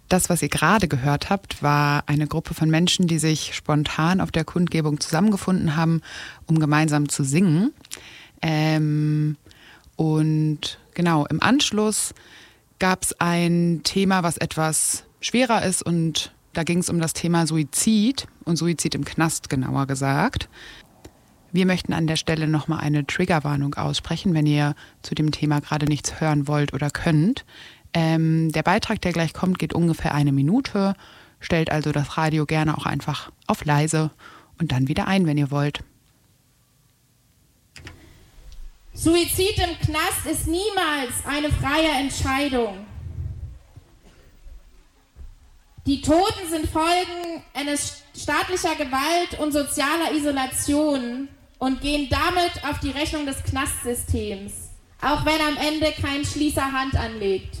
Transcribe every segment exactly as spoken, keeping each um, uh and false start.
Das, was ihr gerade gehört habt, war eine Gruppe von Menschen, die sich spontan auf der Kundgebung zusammengefunden haben, um gemeinsam zu singen. Ähm, und genau, im Anschluss gab es ein Thema, was etwas schwerer ist, und da ging es um das Thema Suizid und Suizid im Knast, genauer gesagt. Wir möchten an der Stelle nochmal eine Triggerwarnung aussprechen, wenn ihr zu dem Thema gerade nichts hören wollt oder könnt. Ähm, der Beitrag, der gleich kommt, geht ungefähr eine Minute. Stellt also das Radio gerne auch einfach auf leise und dann wieder ein, wenn ihr wollt. Suizid im Knast ist niemals eine freie Entscheidung. Die Toten sind Folgen eines staatlicher Gewalt und sozialer Isolation und gehen damit auf die Rechnung des Knastsystems, auch wenn am Ende kein Schließer Hand anlegt.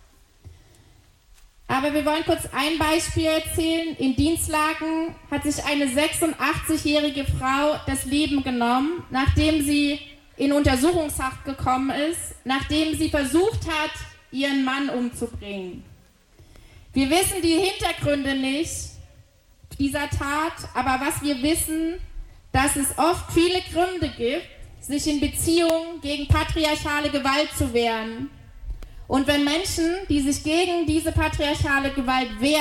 Aber wir wollen kurz ein Beispiel erzählen. In Dinslaken hat sich eine sechsundachtzigjährige Frau das Leben genommen, nachdem sie in Untersuchungshaft gekommen ist, nachdem sie versucht hat, ihren Mann umzubringen. Wir wissen die Hintergründe nicht dieser Tat, aber was wir wissen, dass es oft viele Gründe gibt, sich in Beziehungen gegen patriarchale Gewalt zu wehren. Und wenn Menschen, die sich gegen diese patriarchale Gewalt wehren,